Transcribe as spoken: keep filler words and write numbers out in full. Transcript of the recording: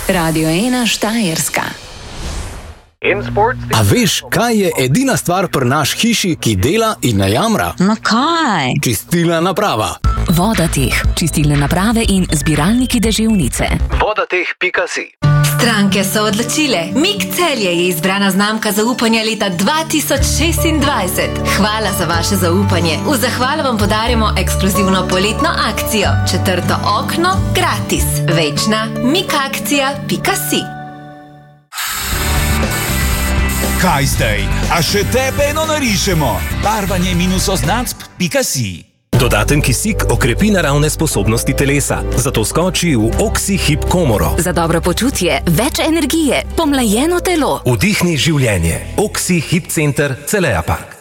Radio ena Štajerska. A veš, kaj je edina stvar pri naš hiši, ki dela in ne jamra? No kaj? Čistilna naprava. Vodateh, čistilne naprave in zbiralniki deževnice. vodateh pika si. Stranke so odločile. Mik Celje je izbrana znamka zaupanja leta dva tisoč šestindvajset. Hvala za vaše zaupanje. V zahvalo vam podarjamo ekskluzivno poletno akcijo. Četrto okno gratis. Večna mikakcija pika si. Kaj zdaj? A še tebe eno narišemo? Barvanje minus oznacb pika si. Dodaten kisik okrepi naravne sposobnosti telesa, zato skoči v Oxi-Hip komoro. Za dobro počutje, več energije, pomlajeno telo. Vdihni življenje. Oxi-Hip center Celeja Park.